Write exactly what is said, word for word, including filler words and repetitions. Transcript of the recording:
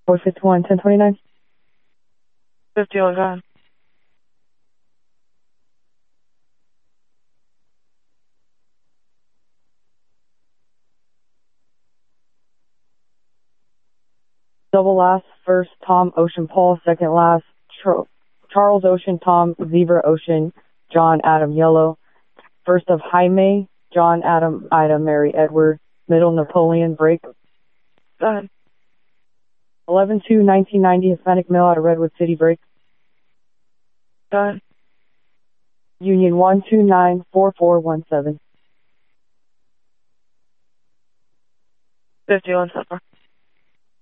four fifty-one, ten twenty-nine. fifty-one, go ahead. Double last, first Tom Ocean Paul, second last Char- Charles Ocean Tom Zebra Ocean John Adam Yellow, first of Jaime John Adam Ida Mary Edward, middle Napoleon break. Go ahead. eleven two nineteen ninety Hispanic male out of Redwood City break. Go ahead. Union one two nine four four one seven. fifty-one, so far.